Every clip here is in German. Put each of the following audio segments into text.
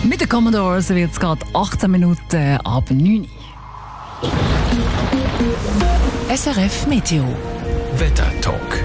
Mit den Commodores wird es gerade 18 Minuten ab 9 Uhr. SRF Meteo. Wettertalk.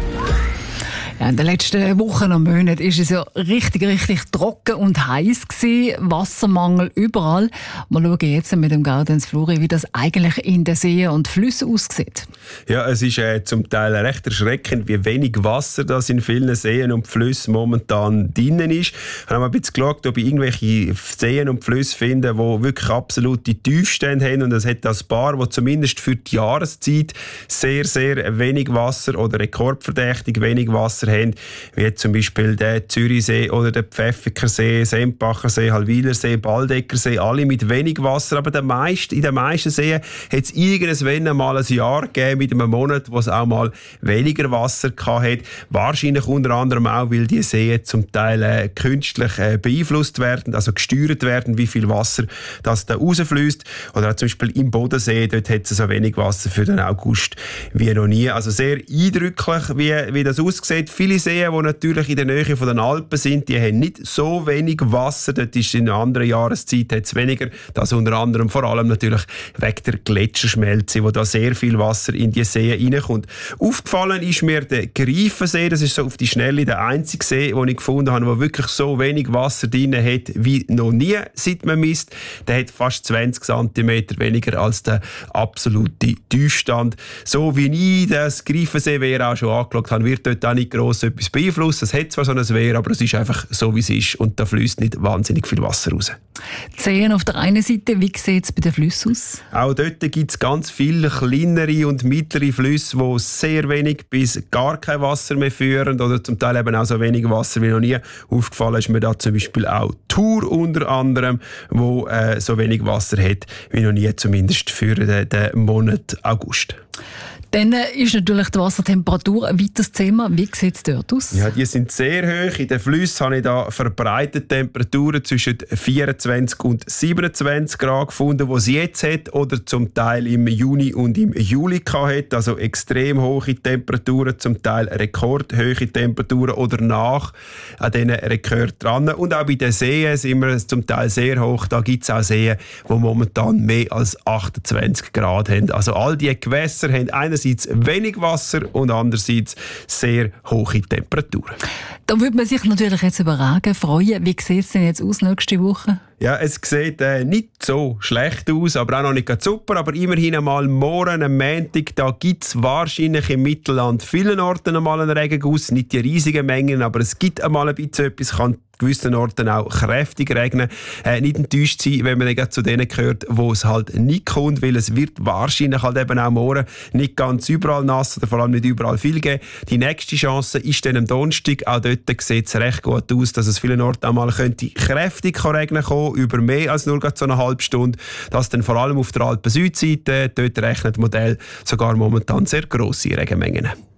Ja, in den letzten Wochen und Monaten war es ja richtig trocken und heiß gewesen. Wassermangel überall. Wir schauen jetzt mit dem Gaudenz Fluri, wie das eigentlich in den Seen und Flüssen aussieht. Ja, es ist zum Teil recht erschreckend, wie wenig Wasser das in vielen Seen und Flüssen momentan drin ist. Wir haben ein bisschen geschaut, ob ich irgendwelche Seen und Flüsse finde, die wirklich absolute Tiefstände haben. Und es hat ein paar, die zumindest für die Jahreszeit sehr wenig Wasser oder rekordverdächtig wenig Wasser haben, wie zum Beispiel der Zürichsee oder der Pfäffikersee, Sempachersee, Halwilersee, Baldeckersee, alle mit wenig Wasser. Aber in den meisten Seen hat es irgendwann einmal ein Jahr gegeben mit einem Monat, wo es auch mal weniger Wasser hatte. Wahrscheinlich unter anderem auch, weil die Seen zum Teil künstlich beeinflusst werden, also gesteuert werden, wie viel Wasser das da rausfließt. Oder auch zum Beispiel im Bodensee, dort hat es so wenig Wasser für den August wie noch nie. Also sehr eindrücklich, wie das aussieht. Viele Seen, die natürlich in der Nähe von den Alpen sind, die haben nicht so wenig Wasser. Dort ist in einer anderen Jahreszeit hat's weniger. Das unter anderem vor allem natürlich wegen der Gletscherschmelze, wo da sehr viel Wasser in die Seen reinkommt. Aufgefallen ist mir der Greifensee. Das ist so auf die Schnelle der einzige See, den ich gefunden habe, der wirklich so wenig Wasser drin hat wie noch nie, seit man misst. Der hat fast 20 cm weniger als der absolute Tiefstand. So wie ich das Greifensee-Wehr auch schon angeschaut habe, wird dort auch nicht gross etwas beeinflussen. Es hat zwar so ein Wehr, aber es ist einfach so, wie es ist. Und da fließt nicht wahnsinnig viel Wasser raus. Die Seen auf der einen Seite, wie sieht es bei den Flüssen aus? Auch dort gibt es ganz viele kleinere und mittlere Flüsse, die sehr wenig bis gar kein Wasser mehr führen oder zum Teil eben auch so wenig Wasser wie noch nie. Aufgefallen ist mir da zum Beispiel auch Thur unter anderem, wo so wenig Wasser hat wie noch nie, zumindest für den Monat August. Dann ist natürlich die Wassertemperatur ein weiteres Thema. Wie sieht es dort aus? Ja, die sind sehr hoch. In den Flüssen habe ich da verbreitete Temperaturen zwischen 24 und 27 Grad gefunden, die es jetzt hat oder zum Teil im Juni und im Juli hat. Also extrem hohe Temperaturen, zum Teil rekordhohe Temperaturen oder nach an diesen Rekord dran. Und auch bei den Seen sind wir zum Teil sehr hoch. Da gibt es auch Seen, die momentan mehr als 28 Grad haben. Also all diese Gewässer haben einerseits wenig Wasser und andererseits sehr hohe Temperaturen. Da würde man sich natürlich jetzt freuen. Wie sieht es denn jetzt aus nächste Woche? Ja, es sieht nicht so schlecht aus, aber auch noch nicht ganz super. Aber immerhin einmal morgen, am Montag, da gibt es wahrscheinlich im Mittelland vielen Orten einmal einen Regenguss. Nicht die riesigen Mengen, aber es gibt einmal ein bisschen etwas. Kann gewissen Orten auch kräftig regnen. Nicht enttäuscht sein, wenn man dann zu denen gehört, wo es halt nicht kommt, weil es wird wahrscheinlich halt eben auch morgen nicht ganz überall nass oder vor allem nicht überall viel geben. Die nächste Chance ist dann am Donnerstag. Auch dort sieht es recht gut aus, dass es vielen Orten einmal könnte kräftig regnen kommen, über mehr als nur so eine halbe Stunde. Das dann vor allem auf der Alpen-Südseite. Dort rechnet das Modell sogar momentan sehr grosse Regenmengen.